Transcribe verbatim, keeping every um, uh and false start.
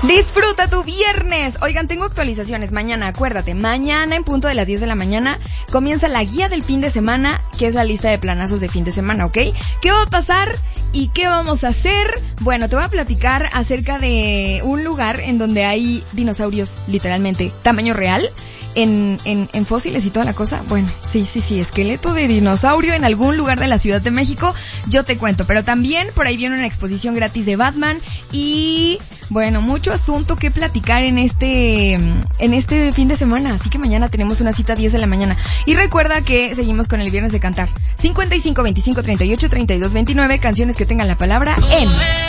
Disfruta tu viernes. Oigan, tengo actualizaciones. Mañana, acuérdate, mañana en punto de las diez de la mañana comienza la guía del fin de semana, que es la lista de planazos de fin de semana, ¿ok? ¿Qué va a pasar y qué vamos a hacer? Bueno, te voy a platicar acerca de un lugar en donde hay dinosaurios, literalmente, tamaño real, en, en, en fósiles y toda la cosa. Bueno, sí, sí, sí, esqueleto de dinosaurio en algún lugar de la Ciudad de México, yo te cuento. Pero también por ahí viene una exposición gratis de Batman y... bueno, mucho asunto que platicar en este en este fin de semana, así que mañana tenemos una cita a diez de la mañana. Y recuerda que seguimos con el Viernes de Cantar. cincuenta y cinco, veinticinco, treinta y ocho, treinta y dos, veintinueve, canciones que tengan la palabra en...